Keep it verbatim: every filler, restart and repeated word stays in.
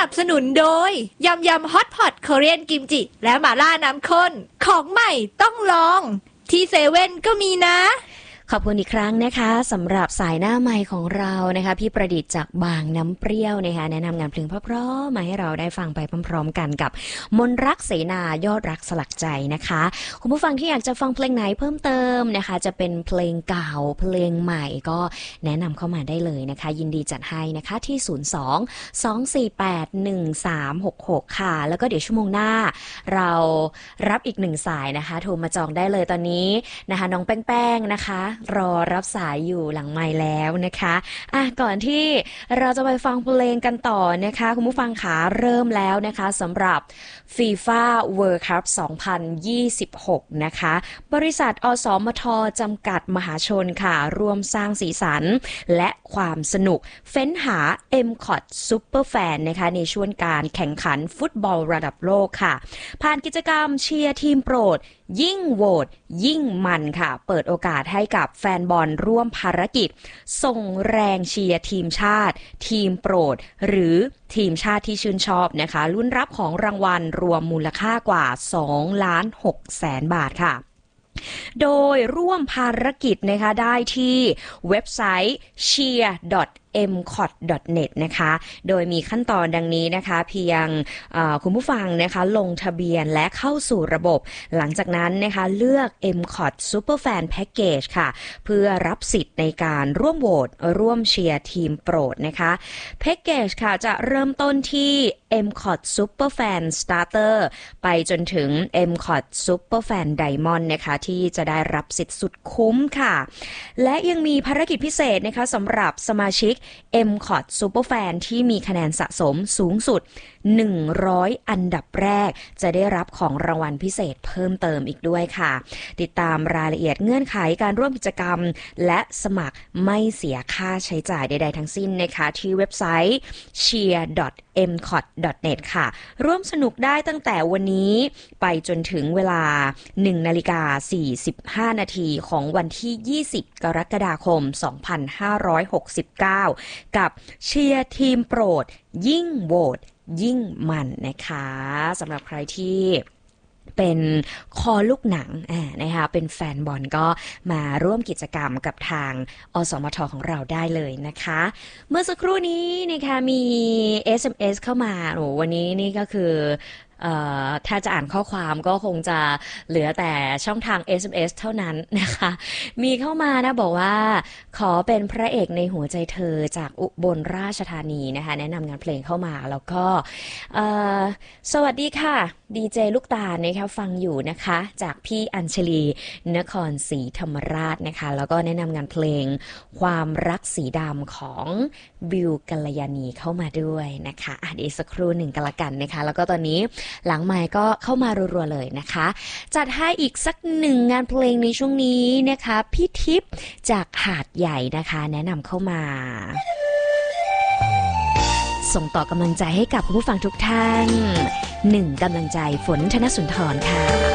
นับสนุนโดยยำยำฮอตพอตเกาหลีกิมจิและหม่าล่าน้ำข้นของใหม่ต้องลองที่เซเว่นก็มีนะขอบคุณอีกครั้งนะคะสำหรับสายหน้าไมค์ของเรานะคะพี่ประดิษฐ์จากบางน้ำเปรี้ยวนะคะแนะนำงานเพลงเพราะๆมาให้เราได้ฟังไปพร้อมๆกันกับมนรักเสนายอดรักสลักใจนะคะคุณผู้ฟังที่อยากจะฟังเพลงไหนเพิ่มเติมนะคะจะเป็นเพลงเก่าเพลงใหม่ก็แนะนำเข้ามาได้เลยนะคะยินดีจัดให้นะคะที่ศูนย์ สอง สอง สี่ แปด หนึ่ง สาม หก หกค่ะแล้วก็เดี๋ยวชั่วโมงหน้าเรารับอีกหนึ่งสายนะคะโทรมาจองได้เลยตอนนี้นะคะน้องแป้งๆนะคะรอรับสายอยู่หลังไมค์แล้วนะคะอ่ะก่อนที่เราจะไปฟังเพลงกันต่อนะคะคุณผู้ฟังขาเริ่มแล้วนะคะสำหรับ FIFA World Cup สองพันยี่สิบหกนะคะบริษัทอสมทจำกัดมหาชนค่ะร่วมสร้างสีสันและความสนุกเฟ้นหา เอ็ม ซี โอ ที Super Fan นะคะในช่วงการแข่งขันฟุตบอลระดับโลกค่ะผ่านกิจกรรมเชียร์ทีมโปรดยิ่งโหวตยิ่งมันค่ะเปิดโอกาสให้กับแฟนบอลร่วมภารกิจส่งแรงเชียร์ทีมชาติทีมโปรดหรือทีมชาติที่ชื่นชอบนะคะลุ้นรับของรางวัลรวมมูลค่ากว่าสองล้านหกแสนบาทค่ะโดยร่วมภารกิจนะคะได้ที่เว็บไซต์ เชียร์ ดอท เอ็ม ซี โอ ที ดอท เน็ต นะคะโดยมีขั้นตอนดังนี้นะคะเพียงคุณผู้ฟังนะคะลงทะเบียนและเข้าสู่ระบบหลังจากนั้นนะคะเลือก เอ็ม ซี โอ ที Super Fan Package ค่ะเพื่อรับสิทธิ์ในการร่วมโหวตร่วมเชียร์ทีมโปรดนะคะแพ็กเกจค่ะจะเริ่มต้นที่ เอ็ม ซี โอ ที Super Fan Starter ไปจนถึง เอ็ม ซี โอ ที Super Fan Diamond นะคะที่จะได้รับสิทธิ์สุดคุ้มค่ะและยังมีภารกิจพิเศษนะคะสำหรับสมาชิก เอ็ม ซี โอ ที Super Fan ที่มีคะแนนสะสมสูงสุดหนึ่งร้อยอันดับแรกจะได้รับของรางวัลพิเศษเพิ่มเติมอีกด้วยค่ะติดตามรายละเอียดเงื่อนไขการร่วมกิจกรรมและสมัครไม่เสียค่าใช้จ่ายใดๆทั้งสิ้นนะคะที่เว็บไซต์ เชียร์ ดอท เอ็ม ซี โอ ที ดอท เน็ต ค่ะร่วมสนุกได้ตั้งแต่วันนี้ไปจนถึงเวลา หนึ่งนาฬิกาสี่สิบห้านาทีของวันที่ยี่สิบกรกฎาคมสองพันห้าร้อยหกสิบเก้ากับเชียร์ทีมโปรดยิ่งโหวตยิ่งมันนะคะสำหรับใครที่เป็นคอลูกหนังนะคะเป็นแฟนบอลก็มาร่วมกิจกรรมกับทางอสมทของเราได้เลยนะคะเมื่อสักครู่นี้นะคะมี เอส เอ็ม เอส เข้ามาโอ้วันนี้นี่ก็คือถ้าจะอ่านข้อความก็คงจะเหลือแต่ช่องทาง เอส เอ็ม เอส เท่านั้นนะคะมีเข้ามานะบอกว่าขอเป็นพระเอกในหัวใจเธอจากอุบลราชธานีนะคะแนะนำงานเพลงเข้ามาแล้วก็สวัสดีค่ะดีเจลูกตาลนะคะฟังอยู่นะคะจากพี่อัญชลีนครศรีธรรมราชนะคะแล้วก็แนะนำงานเพลงความรักสีดำของบิวกัลยาณีเข้ามาด้วยนะคะอ่ะเดี๋ยวสักครู่หนึ่งกันละกันนะคะแล้วก็ตอนนี้หลังไมค์ก็เข้ามารัวๆเลยนะคะจัดให้อีกสักหนึ่งงานเพลงในช่วงนี้นะคะพี่ทิพย์จากหาดใหญ่นะคะแนะนำเข้ามาส่งต่อกำลังใจให้กับผู้ฟังทุกท่านหนึ่งกำลังใจฝนธนสุนทรค่ะ